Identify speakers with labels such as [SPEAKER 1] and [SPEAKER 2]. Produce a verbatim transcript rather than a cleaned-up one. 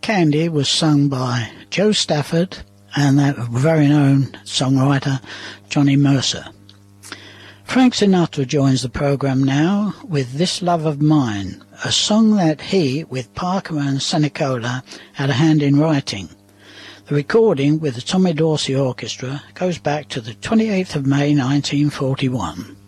[SPEAKER 1] Candy was sung by Joe Stafford and that very own songwriter Johnny Mercer. Frank Sinatra joins the program now with This Love of Mine, a song that he, with Parker and Sanicola, had a hand in writing. The recording with the Tommy Dorsey Orchestra goes back to the twenty-eighth of May nineteen forty-one.